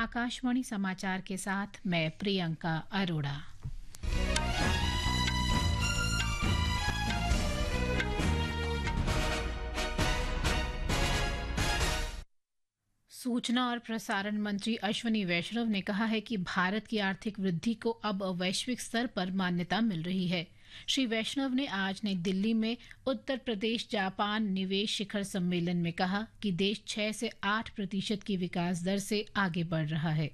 आकाशवाणी समाचार के साथ मैं प्रियंका अरोड़ा। सूचना और प्रसारण मंत्री अश्विनी वैष्णव ने कहा है कि भारत की आर्थिक वृद्धि को अब वैश्विक स्तर पर मान्यता मिल रही है। श्री वैष्णव ने आज नई दिल्ली में उत्तर प्रदेश जापान निवेश शिखर सम्मेलन में कहा कि देश 6 से 8% की विकास दर से आगे बढ़ रहा है।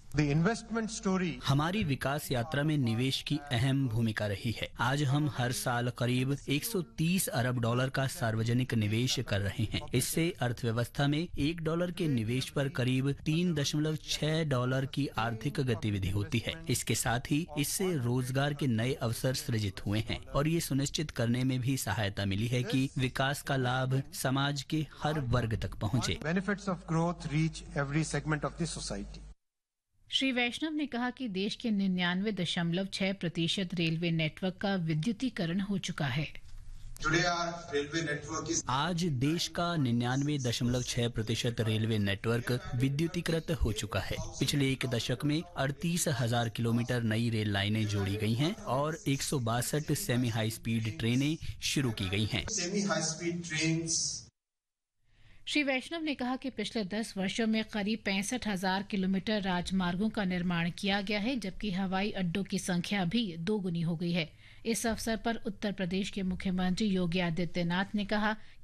हमारी विकास यात्रा में निवेश की अहम भूमिका रही है। आज हम हर साल करीब 130 अरब डॉलर का सार्वजनिक निवेश कर रहे हैं। इससे अर्थव्यवस्था में $1 के निवेश पर करीब $3.6 की आर्थिक गतिविधि होती है। इसके साथ ही इससे रोजगार के नए अवसर सृजित हुए हैं और ये सुनिश्चित करने में भी सहायता मिली है कि विकास का लाभ समाज के हर वर्ग तक पहुँचे। श्री वैष्णव ने कहा कि देश के 99.6% रेलवे नेटवर्क का विद्युतीकरण हो चुका है। आज देश का 99.6% रेलवे नेटवर्क विद्युतीकृत हो चुका है। पिछले एक दशक में 38,000 किलोमीटर नई रेल लाइनें जोड़ी गई हैं और 162 सेमी हाई स्पीड ट्रेनें शुरू की गई हैं। श्री वैष्णव ने कहा कि पिछले 10 वर्षों में करीब 65,000 किलोमीटर राजमार्गों का निर्माण किया गया है, जबकि हवाई अड्डों की संख्या भी दोगुनी हो गई है। इस अवसर पर उत्तर प्रदेश के मुख्यमंत्री योगी आदित्यनाथ ने कहा